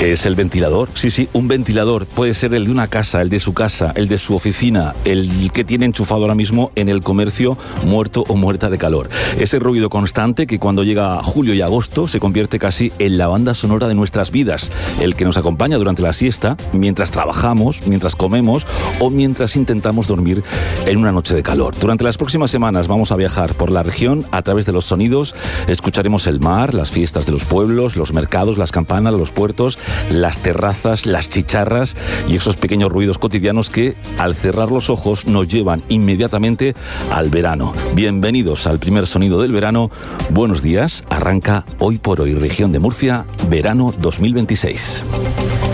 Es el ventilador, sí, un ventilador. Puede ser el de una casa, el de su casa, el de su oficina, el que tiene enchufado ahora mismo en el comercio, muerto o muerta de calor. Ese ruido constante que cuando llega julio y agosto se convierte casi en la banda sonora de nuestras vidas, el que nos acompaña durante la siesta, mientras trabajamos, mientras comemos o mientras intentamos dormir en una noche de calor. Durante las próximas semanas vamos a viajar por la región a través de los sonidos. Escucharemos el mar, las fiestas de los pueblos, los mercados, las campanas, los puertos, las terrazas, las chicharras y esos pequeños ruidos cotidianos que, al cerrar los ojos, nos llevan inmediatamente al verano. Bienvenidos al primer sonido del verano. Buenos días. Arranca Hoy por Hoy, región de Murcia, verano 2026.